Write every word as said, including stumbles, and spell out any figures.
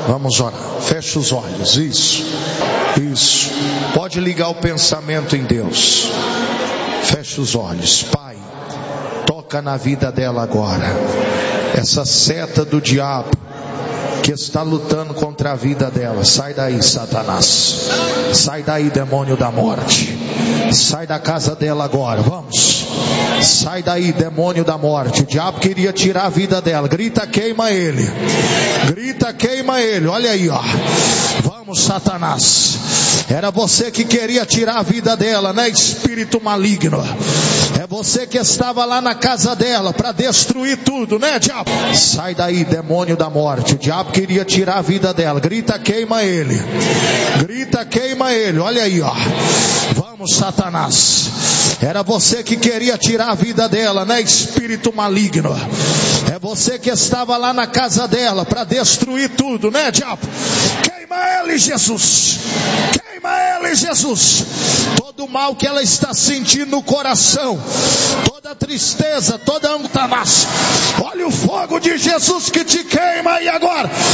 Vamos orar. Fecha os olhos. Isso. Isso. Pode ligar o pensamento em Deus. Fecha os olhos. Pai, toca na vida dela agora. Essa seta do diabo que está lutando contra a vida dela, sai daí, Satanás. Sai daí, demônio da morte. Sai da casa dela agora. Vamos. Sai daí, demônio da morte. O diabo queria tirar a vida dela. Grita, queima ele. Grita, queima ele. Olha aí, ó. Vamos, Satanás. Era você que queria tirar a vida dela, né, espírito maligno? É você que estava lá na casa dela para destruir tudo, né, diabo? Sai daí, demônio da morte. O diabo queria tirar a vida dela. Grita, queima ele. Grita, queima ele. Olha aí, ó. Vamos, Satanás. Era você que queria tirar a vida dela, né, espírito maligno? É você que estava lá na casa dela para destruir tudo, né, diabo? Queima ele, Jesus. Queima ele, Jesus. Todo o mal que ela está sentindo no coração, toda tristeza, toda angústia, olha o fogo de Jesus que te queima aí agora.